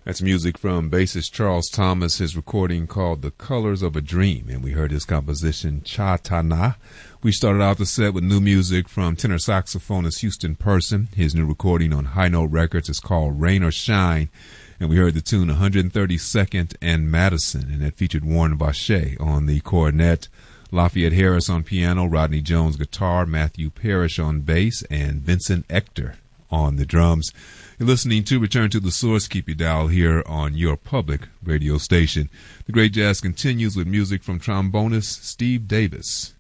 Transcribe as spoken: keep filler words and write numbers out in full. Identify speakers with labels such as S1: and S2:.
S1: That's music from bassist Charles Thomas, his recording called The Colors of a Dream, and we heard his composition Chatana. We started out the set with new music from tenor saxophonist Houston Person. His new recording on High Note Records is called Rain or Shine, and we heard the tune one hundred thirty-second and Madison, and that featured Warren Vache on the cornet, Lafayette Harris on piano, Rodney Jones guitar, Matthew Parrish on bass, and Vincent Ector on the drums. You're listening to Return to the Source. Keep your dial here on your public radio station. The great jazz continues with music from trombonist Steve Davis.